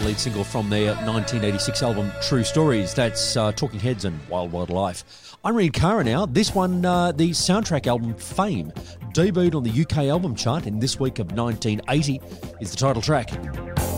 lead single from their 1986 album True Stories. That's Talking Heads and Wild Wild Life. I'm Reed Cara now. This one, the soundtrack album Fame, debuted on the UK album chart in this week of 1980, is the title track.